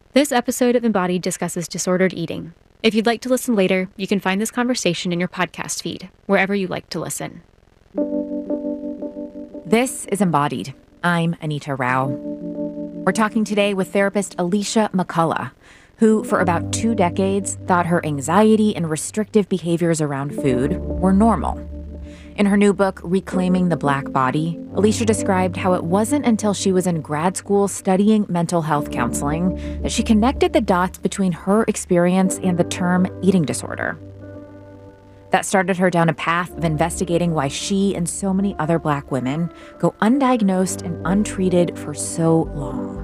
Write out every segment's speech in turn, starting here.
This episode of Embodied discusses disordered eating. If you'd like to listen later, you can find this conversation in your podcast feed, wherever you like to listen. This is Embodied. I'm Anita Rao. We're talking today with therapist Alicia McCullough, who for about 2 decades thought her anxiety and restrictive behaviors around food were normal. In her new book, Reclaiming the Black Body, Alicia described how it wasn't until she was in grad school studying mental health counseling that she connected the dots between her experience and the term eating disorder. That started her down a path of investigating why she and so many other Black women go undiagnosed and untreated for so long.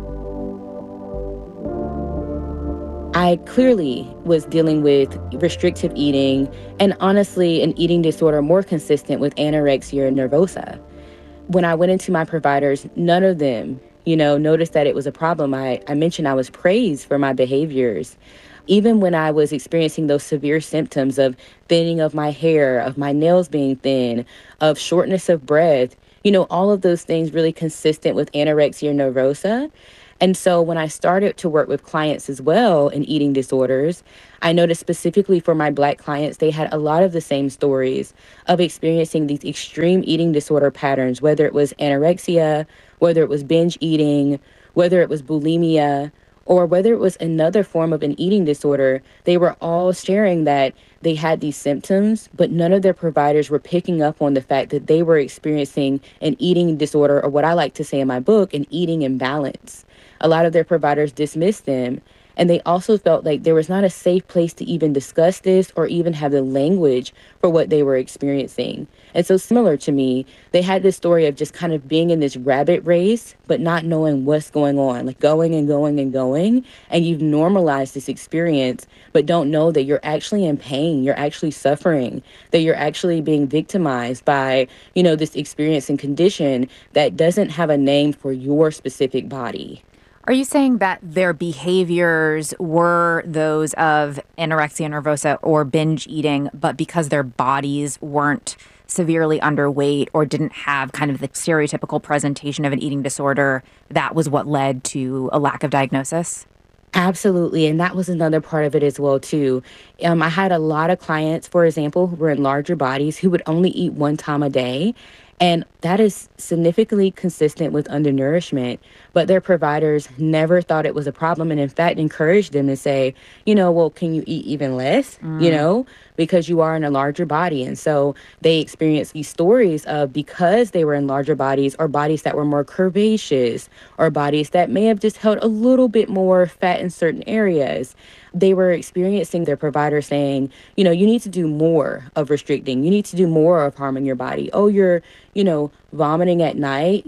I clearly was dealing with restrictive eating and honestly an eating disorder more consistent with anorexia nervosa. When I went into my providers, none of them, noticed that it was a problem. I mentioned I was praised for my behaviors. Even when I was experiencing those severe symptoms of thinning of my hair, of my nails being thin, of shortness of breath, all of those things really consistent with anorexia nervosa. And so when I started to work with clients as well in eating disorders, I noticed specifically for my Black clients, they had a lot of the same stories of experiencing these extreme eating disorder patterns, whether it was anorexia, whether it was binge eating, whether it was bulimia, or whether it was another form of an eating disorder. They were all sharing that they had these symptoms, but none of their providers were picking up on the fact that they were experiencing an eating disorder, or what I like to say in my book, an eating imbalance. A lot of their providers dismissed them, and they also felt like there was not a safe place to even discuss this or even have the language for what they were experiencing. And so similar to me, they had this story of just kind of being in this rabbit race, but not knowing what's going on, like going and going and going. And you've normalized this experience, but don't know that you're actually in pain, you're actually suffering, that you're actually being victimized by, this experience and condition that doesn't have a name for your specific body. Are you saying that their behaviors were those of anorexia nervosa or binge eating, but because their bodies weren't severely underweight or didn't have kind of the stereotypical presentation of an eating disorder, that was what led to a lack of diagnosis? Absolutely. And that was another part of it as well, too. I had a lot of clients, for example, who were in larger bodies who would only eat 1 time a day. And that is significantly consistent with undernourishment. But their providers never thought it was a problem and, in fact, encouraged them to say, well, can you eat even less, because you are in a larger body. And so they experienced these stories of, because they were in larger bodies or bodies that were more curvaceous or bodies that may have just held a little bit more fat in certain areas, they were experiencing their provider saying, you need to do more of restricting. You need to do more of harming your body. Oh, you're, vomiting at night,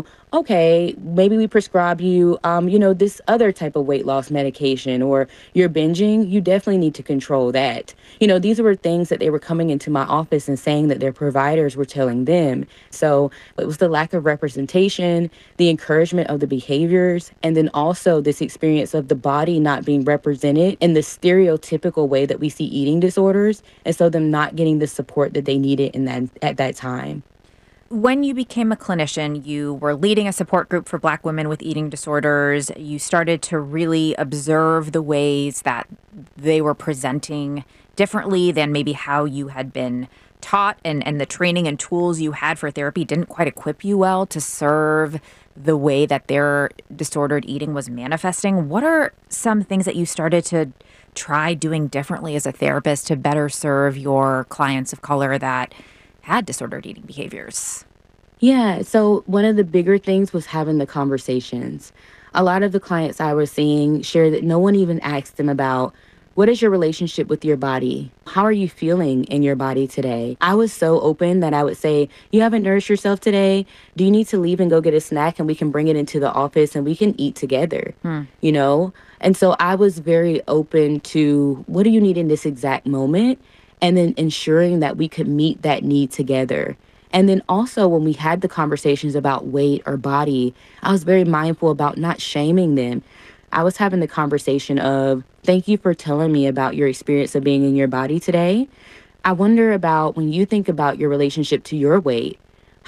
okay, maybe we prescribe you, this other type of weight loss medication, or you're binging, you definitely need to control that. These were things that they were coming into my office and saying that their providers were telling them. So it was the lack of representation, the encouragement of the behaviors, and then also this experience of the body not being represented in the stereotypical way that we see eating disorders, and so them not getting the support that they needed at that time. When you became a clinician, you were leading a support group for Black women with eating disorders. You started to really observe the ways that they were presenting differently than maybe how you had been taught, and the training and tools you had for therapy didn't quite equip you well to serve the way that their disordered eating was manifesting. What are some things that you started to try doing differently as a therapist to better serve your clients of color that had disordered eating behaviors? Yeah, so one of the bigger things was having the conversations. A lot of the clients I was seeing shared that no one even asked them about, what is your relationship with your body? How are you feeling in your body today? I was so open that I would say, you haven't nourished yourself today? Do you need to leave and go get a snack and we can bring it into the office and we can eat together? And so I was very open to, what do you need in this exact moment? And then ensuring that we could meet that need together. And then also when we had the conversations about weight or body, I was very mindful about not shaming them. I was having the conversation of, thank you for telling me about your experience of being in your body today. I wonder about, when you think about your relationship to your weight,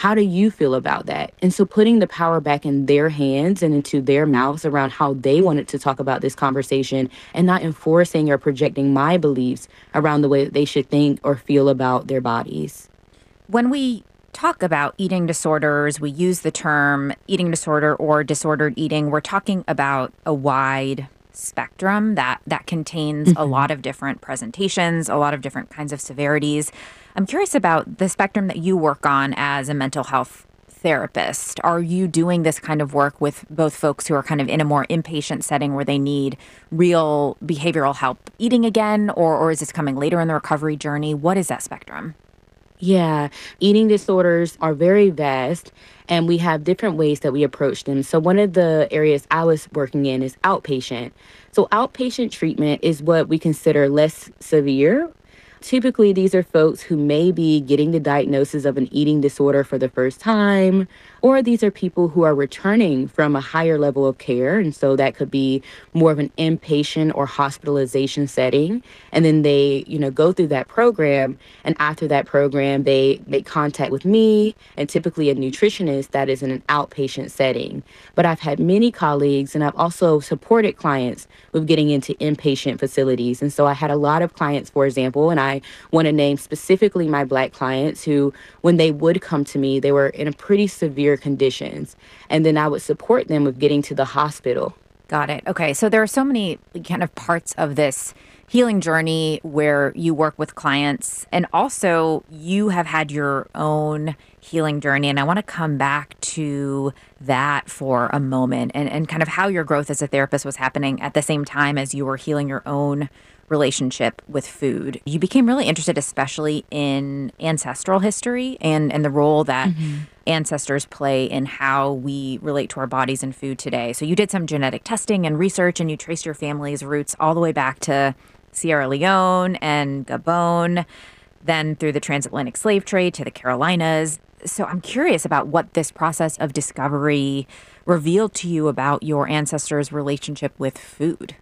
How do you feel about that? And so putting the power back in their hands and into their mouths around how they wanted to talk about this conversation, and not enforcing or projecting my beliefs around the way that they should think or feel about their bodies. When we talk about eating disorders, we use the term eating disorder or disordered eating. We're talking about a wide spectrum that contains a lot of different presentations, a lot of different kinds of severities. I'm curious about the spectrum that you work on as a mental health therapist. Are you doing this kind of work with both folks who are kind of in a more inpatient setting where they need real behavioral help eating again, or is this coming later in the recovery journey? What is that spectrum? Yeah, eating disorders are very vast, and we have different ways that we approach them. So, one of the areas I was working in is outpatient. So, outpatient treatment is what we consider less severe. Typically, these are folks who may be getting the diagnosis of an eating disorder for the first time, or these are people who are returning from a higher level of care. And so that could be more of an inpatient or hospitalization setting. And then they, go through that program. And after that program, they make contact with me and typically a nutritionist that is in an outpatient setting. But I've had many colleagues, and I've also supported clients with getting into inpatient facilities. And so I had a lot of clients, for example, and I want to name specifically my Black clients who, when they would come to me, they were in a pretty severe conditions. And then I would support them with getting to the hospital. Got it. Okay. So there are so many kind of parts of this healing journey where you work with clients, and also you have had your own healing journey. And I want to come back to that for a moment and kind of how your growth as a therapist was happening at the same time as you were healing your own relationship with food. You became really interested, especially in ancestral history and the role that ancestors play in how we relate to our bodies and food today. So you did some genetic testing and research, and you traced your family's roots all the way back to Sierra Leone and Gabon, then through the transatlantic slave trade to the Carolinas. So I'm curious about what this process of discovery revealed to you about your ancestors' relationship with food.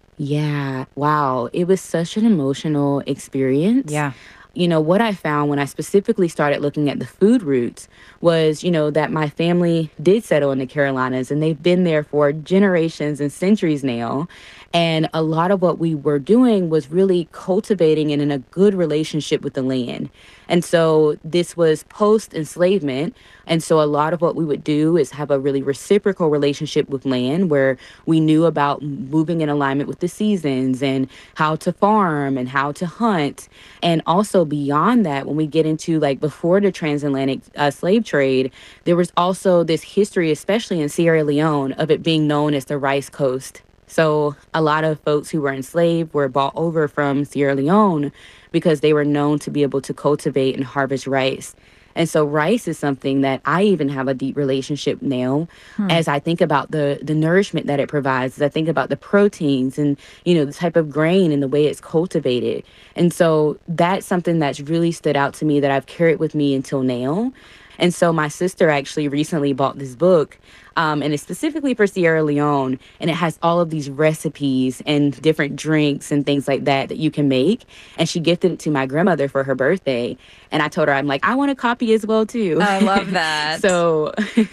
Yeah. Wow. It was such an emotional experience. Yeah. What I found when I specifically started looking at the food roots was, that my family did settle in the Carolinas, and they've been there for generations and centuries now. And a lot of what we were doing was really cultivating and in a good relationship with the land. And so this was post-enslavement. And so a lot of what we would do is have a really reciprocal relationship with land, where we knew about moving in alignment with the seasons and how to farm and how to hunt. And also beyond that, when we get into before the transatlantic slave trade, there was also this history, especially in Sierra Leone, of it being known as the Rice Coast. So a lot of folks who were enslaved were brought over from Sierra Leone because they were known to be able to cultivate and harvest rice. And so rice is something that I even have a deep relationship now as I think about the nourishment that it provides, as I think about the proteins and, the type of grain and the way it's cultivated. And so that's something that's really stood out to me that I've carried with me until now. And so my sister actually recently bought this book, and it's specifically for Sierra Leone, and it has all of these recipes and different drinks and things like that you can make. And she gifted it to my grandmother for her birthday. And I told her, I'm like, I want a copy as well, too. I love that. So,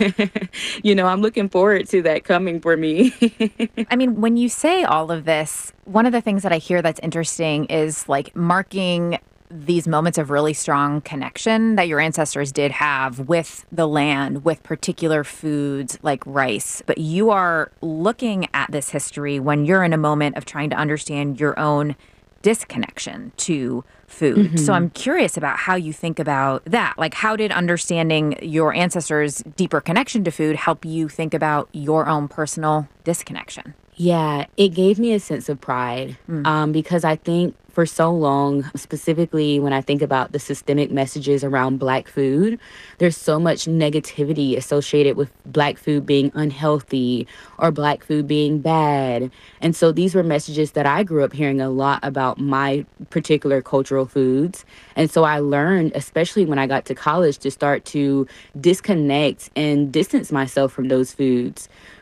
I'm looking forward to that coming for me. I mean, when you say all of this, one of the things that I hear that's interesting is marking these moments of really strong connection that your ancestors did have with the land, with particular foods like rice. But you are looking at this history when you're in a moment of trying to understand your own disconnection to food. So I'm curious about how you think about that. How did understanding your ancestors' deeper connection to food help you think about your own personal disconnection? Yeah, it gave me a sense of pride because I think for so long, specifically when I think about the systemic messages around Black food, there's so much negativity associated with Black food being unhealthy or Black food being bad. And so these were messages that I grew up hearing a lot about my particular cultural foods. And so I learned, especially when I got to college, to start to disconnect and distance myself from those foods.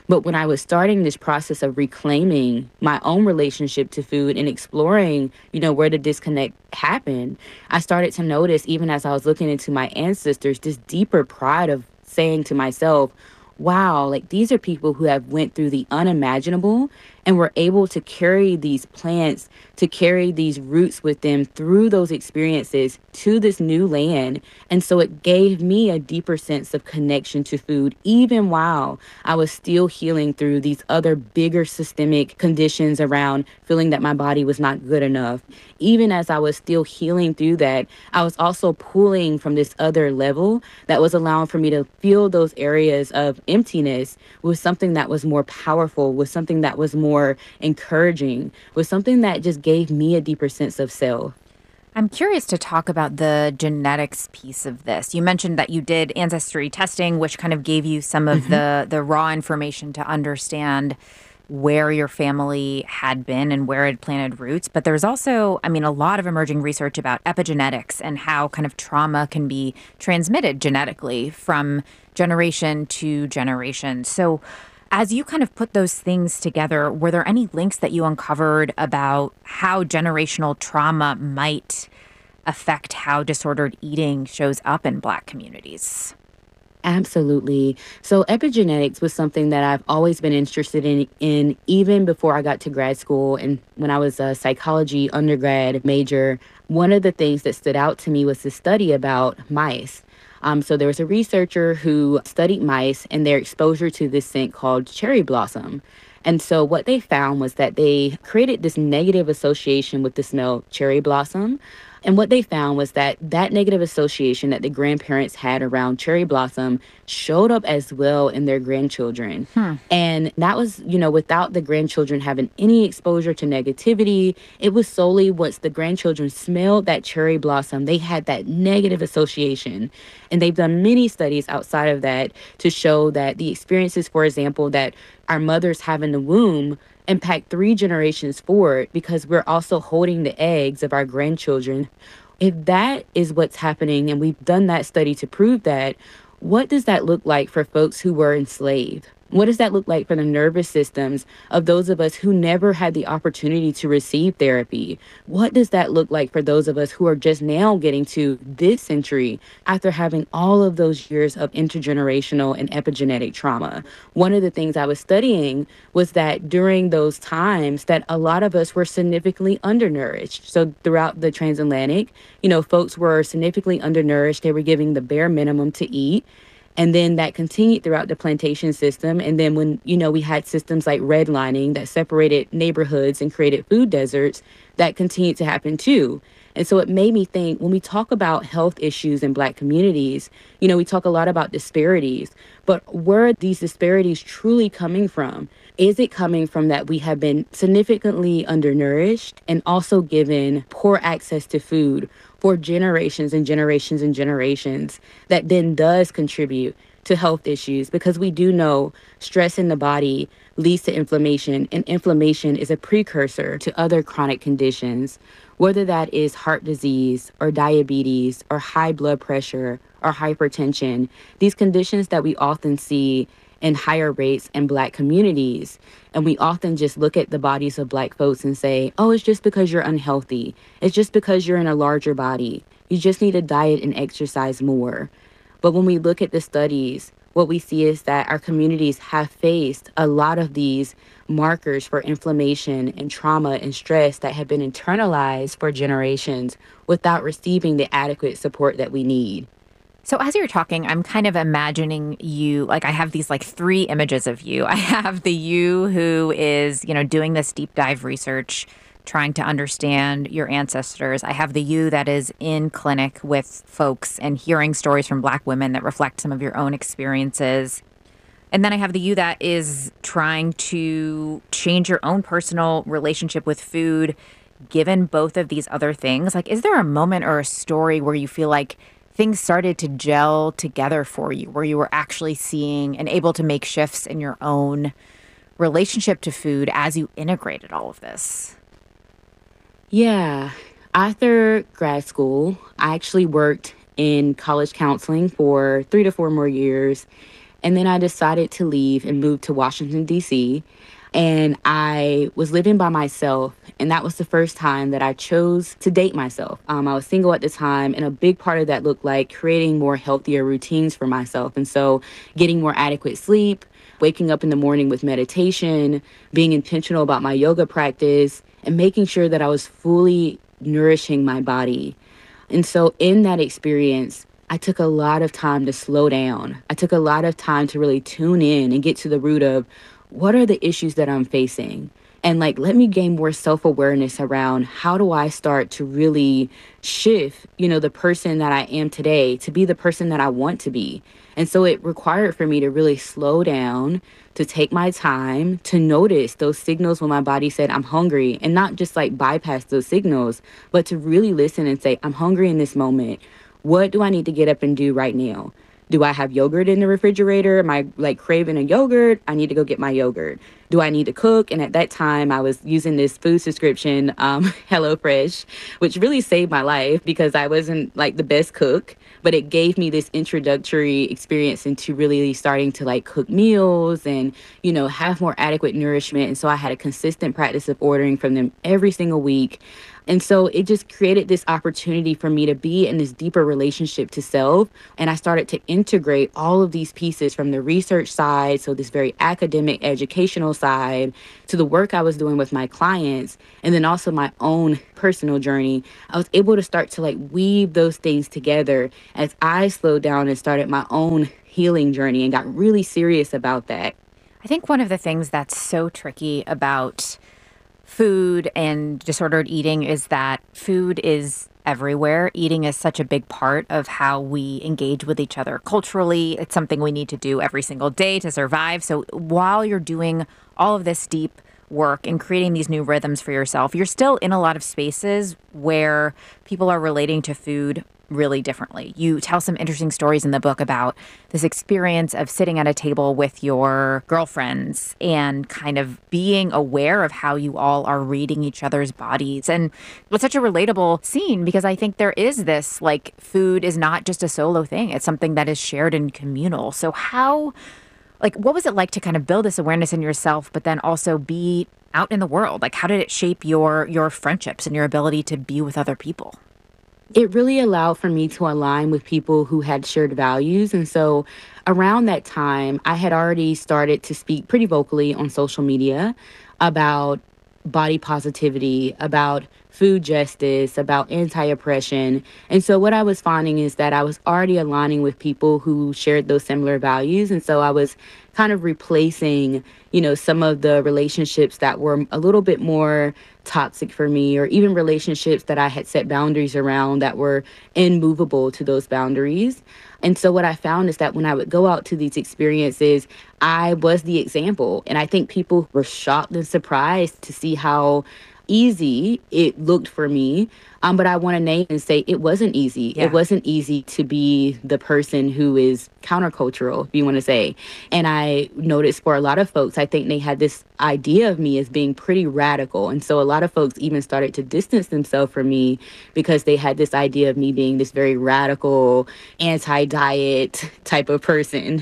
But when I was starting this process of reclaiming my own relationship to food and exploring, where the disconnect happened, I started to notice, even as I was looking into my ancestors, this deeper pride of saying to myself, wow, like these are people who have went through the unimaginable and were able to carry these plants, to carry these roots with them through those experiences to this new land. And so it gave me a deeper sense of connection to food, even while I was still healing through these other bigger systemic conditions around feeling that my body was not good enough. Even as I was still healing through that, I was also pulling from this other level that was allowing for me to feel those areas of emptiness with something that was more powerful, with something that was more encouraging, with something that just gave me a deeper sense of self. I'm curious to talk about the genetics piece of this. You mentioned that you did ancestry testing, which kind of gave you some of the raw information to understand where your family had been and where it planted roots. But there's also, a lot of emerging research about epigenetics and how kind of trauma can be transmitted genetically from generation to generation. So as you kind of put those things together, were there any links that you uncovered about how generational trauma might affect how disordered eating shows up in Black communities? Absolutely. So epigenetics was something that I've always been interested in even before I got to grad school. And when I was a psychology undergrad major, one of the things that stood out to me was the study about mice. So there was a researcher who studied mice and their exposure to this scent called cherry blossom. And so what they found was that they created this negative association with the smell cherry blossom. And what they found was that that negative association that the grandparents had around cherry blossom showed up as well in their grandchildren. And that was, without the grandchildren having any exposure to negativity. It was solely once the grandchildren smelled that cherry blossom, they had that negative association. And they've done many studies outside of that to show that the experiences, for example, that our mothers have in the womb impact 3 generations forward because we're also holding the eggs of our grandchildren. If that is what's happening, and we've done that study to prove that, what does that look like for folks who were enslaved? What does that look like for the nervous systems of those of us who never had the opportunity to receive therapy? What does that look like for those of us who are just now getting to this century after having all of those years of intergenerational and epigenetic trauma? One of the things I was studying was that during those times that a lot of us were significantly undernourished. So throughout the transatlantic, folks were significantly undernourished. They were giving the bare minimum to eat. And then that continued throughout the plantation system. And then when, we had systems like redlining that separated neighborhoods and created food deserts, that continued to happen too. And so it made me think, when we talk about health issues in Black communities, we talk a lot about disparities, but where are these disparities truly coming from? Is it coming from that we have been significantly undernourished and also given poor access to food for generations and generations and generations that then does contribute to health issues? Because we do know stress in the body leads to inflammation, and inflammation is a precursor to other chronic conditions, whether that is heart disease or diabetes or high blood pressure or hypertension, these conditions that we often see in higher rates in Black communities. And we often just look at the bodies of Black folks and say, oh, it's just because you're unhealthy. It's just because you're in a larger body. You just need to diet and exercise more. But when we look at the studies, what we see is that our communities have faced a lot of these markers for inflammation and trauma and stress that have been internalized for generations without receiving the adequate support that we need. So as you're talking, I'm kind of imagining you, I have these 3 images of you. I have the you who is, doing this deep dive research, trying to understand your ancestors. I have the you that is in clinic with folks and hearing stories from Black women that reflect some of your own experiences. And then I have the you that is trying to change your own personal relationship with food, given both of these other things. Is there a moment or a story where you feel like things started to gel together for you, where you were actually seeing and able to make shifts in your own relationship to food as you integrated all of this? Yeah. After grad school, I actually worked in college counseling for 3 to 4 more years. And then I decided to leave and move to Washington, D.C. And I was living by myself. And that was the first time that I chose to date myself. I was single at the time. And a big part of that looked like creating more healthier routines for myself. And so getting more adequate sleep, waking up in the morning with meditation, being intentional about my yoga practice, and making sure that I was fully nourishing my body. And so in that experience, I took a lot of time to slow down. I took a lot of time to really tune in and get to the root of what are the issues that I'm facing? And like, let me gain more self-awareness around how do I start to really shift, the person that I am today to be the person that I want to be. And so it required for me to really slow down, to take my time, to notice those signals when my body said I'm hungry, and not just like bypass those signals, but to really listen and say, I'm hungry in this moment. What do I need to get up and do right now? Do I have yogurt in the refrigerator? Am I like craving a yogurt? I need to go get my yogurt. Do I need to cook? And at that time, I was using this food subscription, HelloFresh, which really saved my life because I wasn't like the best cook, but it gave me this introductory experience into really starting to like cook meals and, have more adequate nourishment. And so I had a consistent practice of ordering from them every single week. And so it just created this opportunity for me to be in this deeper relationship to self. And I started to integrate all of these pieces from the research side, so this very academic, educational side, to the work I was doing with my clients, and then also my own personal journey. I was able to start to like weave those things together as I slowed down and started my own healing journey and got really serious about that. I think one of the things that's so tricky about food and disordered eating is that food is everywhere. Eating is such a big part of how we engage with each other culturally. It's something we need to do every single day to survive. So while you're doing all of this deep work and creating these new rhythms for yourself, you're still in a lot of spaces where people are relating to food really differently. You tell some interesting stories in the book about this experience of sitting at a table with your girlfriends and kind of being aware of how you all are reading each other's bodies. And it's such a relatable scene because I think there is this, like, food is not just a solo thing. It's something that is shared and communal. So what was it like to kind of build this awareness in yourself, but then also be out in the world? Like, how did it shape your friendships and your ability to be with other people? It really allowed for me to align with people who had shared values. And so around that time, I had already started to speak pretty vocally on social media about body positivity, about food justice, about anti-oppression. And so what I was finding is that I was already aligning with people who shared those similar values. And so I was kind of replacing, some of the relationships that were a little bit more toxic for me, or even relationships that I had set boundaries around that were immovable to those boundaries. And so what I found is that when I would go out to these experiences, I was the example. And I think people were shocked and surprised to see how easy it looked for me. But I want to name and say it wasn't easy. Yeah. It wasn't easy to be the person who is countercultural, if you want to say. And I noticed for a lot of folks, I think they had this idea of me as being pretty radical. And so a lot of folks even started to distance themselves from me because they had this idea of me being this very radical, anti-diet type of person.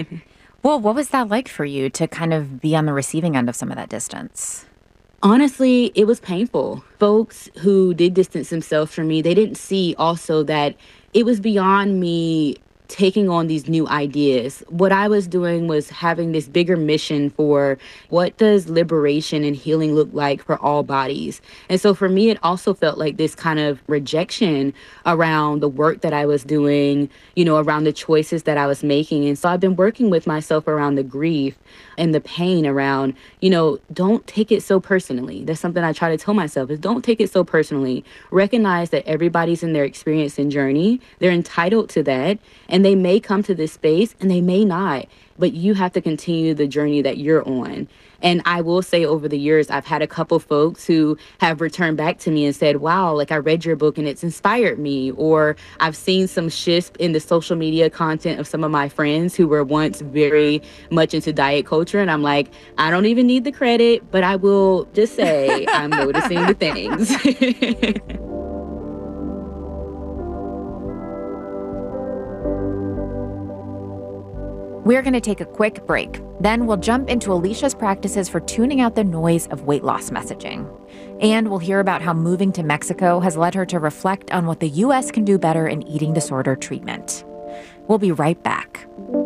Well, what was that like for you to kind of be on the receiving end of some of that distance? Honestly, it was painful. Folks who did distance themselves from me, they didn't see also that it was beyond me taking on these new ideas. What I was doing was having this bigger mission for what does liberation and healing look like for all bodies. And so for me, it also felt like this kind of rejection around the work that I was doing, around the choices that I was making. And so I've been working with myself around the grief and the pain around, don't take it so personally. That's something I try to tell myself is don't take it so personally. Recognize that everybody's in their experience and journey. They're entitled to that. And they may come to this space and they may not, but you have to continue the journey that you're on. And I will say over the years, I've had a couple folks who have returned back to me and said, wow, like I read your book and it's inspired me. Or I've seen some shifts in the social media content of some of my friends who were once very much into diet culture. And I'm like, I don't even need the credit, but I will just say I'm noticing the things. We're going to take a quick break. Then we'll jump into Alicia's practices for tuning out the noise of weight loss messaging. And we'll hear about how moving to Mexico has led her to reflect on what the U.S. can do better in eating disorder treatment. We'll be right back.